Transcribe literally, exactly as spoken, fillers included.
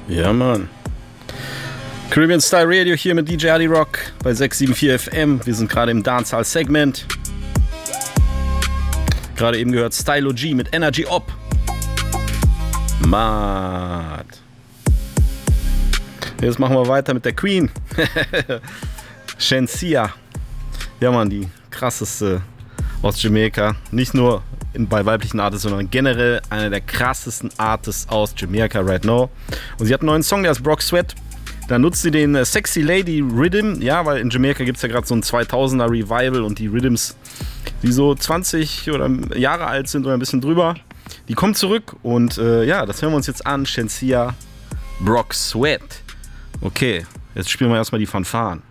Ja, Mann. Caribbean Style Radio hier mit D J Adi Rock bei sechs sieben vier F M. Wir sind gerade im Dancehall-Segment. Gerade eben gehört Stylo G mit Energy Op. Mad. Jetzt machen wir weiter mit der Queen. Shenseea. Ja, Mann, die krasseste aus Jamaika. Nicht nur bei weiblichen Artists, sondern generell eine der krassesten Artists aus Jamaika right now. Und sie hat einen neuen Song, der ist Brock Sweat. Da nutzt sie den Sexy Lady Rhythm, ja, weil in Jamaika gibt es ja gerade so ein zweitausender Revival und die Rhythms, die so zwanzig oder Jahre alt sind oder ein bisschen drüber, die kommen zurück und äh, ja, das hören wir uns jetzt an. Shenseea, Brock Sweat. Okay, jetzt spielen wir erstmal die Fanfaren.